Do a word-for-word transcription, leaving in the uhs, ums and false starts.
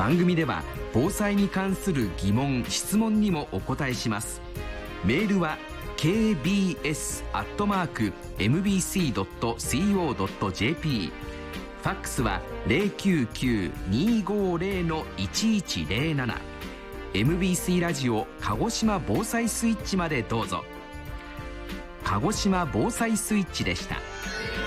番組では防災に関する疑問・質問にもお答えします。メールは ケービーエス アットマーク エムビーシー ドット コー ドット ジェーピー、 ファックスは ゼロきゅうきゅう にーごーゼロ のいちいちゼロなな、 エムビーシー ラジオ鹿児島防災スイッチまでどうぞ。鹿児島防災スイッチでした。